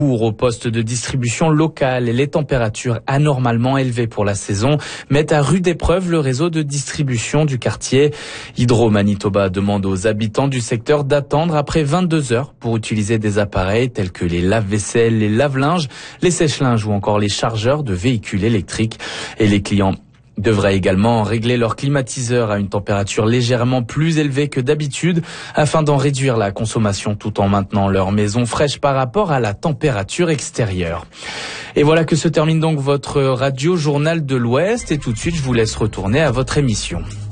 Au poste de distribution locale et les températures anormalement élevées pour la saison mettent à rude épreuve le réseau de distribution du quartier. Hydro-Manitoba demande aux habitants du secteur d'attendre après 22 heures pour utiliser des appareils tels que les lave-vaisselle, les lave-linges, les sèche-linges ou encore les chargeurs de véhicules électriques. Et les clients devraient également régler leur climatiseur à une température légèrement plus élevée que d'habitude afin d'en réduire la consommation tout en maintenant leur maison fraîche par rapport à la température extérieure. Et voilà que se termine donc votre radio journal de l'Ouest et tout de suite je vous laisse retourner à votre émission.